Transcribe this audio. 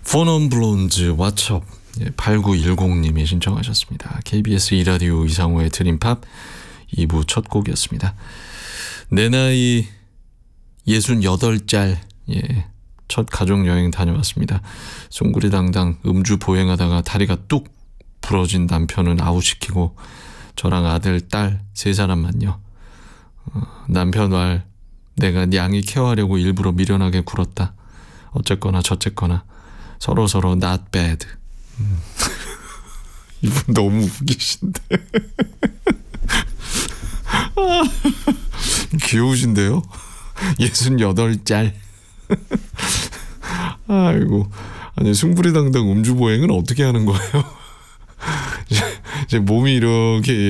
포넌 블론즈 왓츠업 8910님이 신청하셨습니다. KBS 2라디오 이상호의 드림팝 2부 첫 곡이었습니다. 내 나이 68짤 첫 가족여행 다녀왔습니다. 숭구리당당 음주 보행하다가 다리가 뚝 부러진 남편은 아웃시키고 저랑 아들, 딸 3사람만요. 남편 말 내가 양이 케어하려고 일부러 미련하게 굴었다. 어쨌거나 저쨌거나 서로 not bad. 이분 너무 웃기신데. 귀여우신데요? 68짤. 아이고. 아니 숭부리당당 음주보행은 어떻게 하는 거예요? 제 몸이 이렇게